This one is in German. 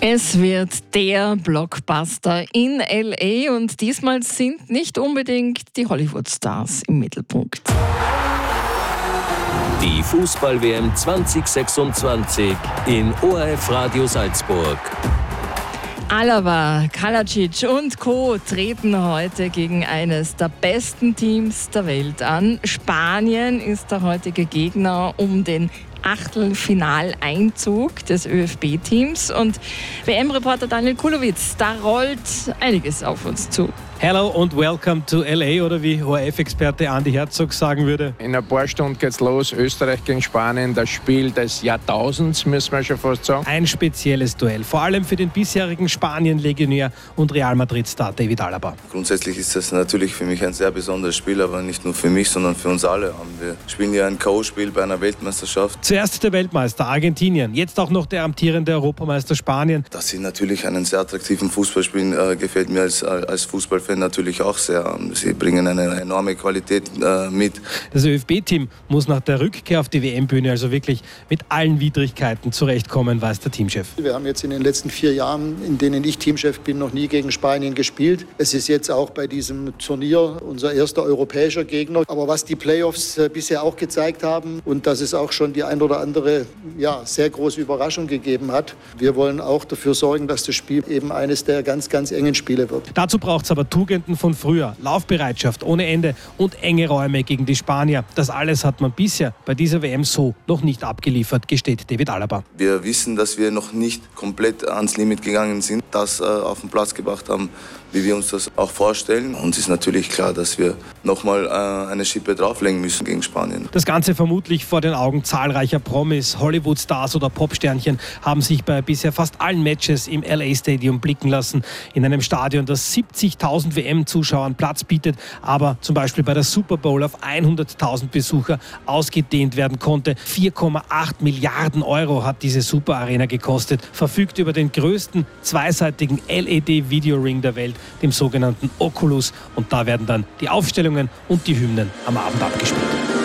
Es wird der Blockbuster in L.A. und diesmal sind nicht unbedingt die Hollywood-Stars im Mittelpunkt. Die Fußball-WM 2026 in ORF Radio Salzburg. Alaba, Kalajic und Co. treten heute gegen eines der besten Teams der Welt an. Spanien ist der heutige Gegner um den Achtelfinaleinzug des ÖFB-Teams. Und WM-Reporter Daniel Kulowitz, da rollt einiges auf uns zu. Hello und welcome to LA, oder wie ORF-Experte Andi Herzog sagen würde. In ein paar Stunden geht's los. Österreich gegen Spanien, das Spiel des Jahrtausends, müssen wir schon fast sagen. Ein spezielles Duell, vor allem für den bisherigen Spanien-Legionär und Real Madrid-Star David Alaba. Grundsätzlich ist das natürlich für mich ein sehr besonderes Spiel, aber nicht nur für mich, sondern für uns alle. Wir spielen ja ein K.O.-Spiel bei einer Weltmeisterschaft. Zuerst der Weltmeister Argentinien, jetzt auch noch der amtierende Europameister Spanien. Dass sie natürlich einen sehr attraktiven Fußball spielen, gefällt mir als Fußballfan natürlich auch sehr. Sie bringen eine enorme Qualität mit. Das ÖFB-Team muss nach der Rückkehr auf die WM-Bühne also wirklich mit allen Widrigkeiten zurechtkommen, weiß der Teamchef. Wir haben jetzt in den letzten 4 Jahren, in denen ich Teamchef bin, noch nie gegen Spanien gespielt. Es ist jetzt auch bei diesem Turnier unser erster europäischer Gegner. Aber was die Playoffs bisher auch gezeigt haben und dass es auch schon die ein oder andere sehr große Überraschung gegeben hat, wir wollen auch dafür sorgen, dass das Spiel eben eines der ganz, ganz engen Spiele wird. Dazu braucht es aber Tugenden von früher, Laufbereitschaft ohne Ende und enge Räume gegen die Spanier. Das alles hat man bisher bei dieser WM so noch nicht abgeliefert, gesteht David Alaba. Wir wissen, dass wir noch nicht komplett ans Limit gegangen sind, das auf den Platz gebracht haben, wie wir uns das auch vorstellen. Uns ist natürlich klar, dass wir nochmal eine Schippe drauflegen müssen gegen Spanien. Das Ganze vermutlich vor den Augen zahlreicher Promis, Hollywood-Stars oder Popsternchen haben sich bei bisher fast allen Matches im LA-Stadium blicken lassen. In einem Stadion, das 70.000 WM-Zuschauern Platz bietet, aber zum Beispiel bei der Super Bowl auf 100.000 Besucher ausgedehnt werden konnte. 4,8 Milliarden Euro hat diese Super Arena gekostet, verfügt über den größten zweiseitigen LED-Videoring der Welt, dem sogenannten Oculus. Und da werden dann die Aufstellungen und die Hymnen am Abend abgespielt.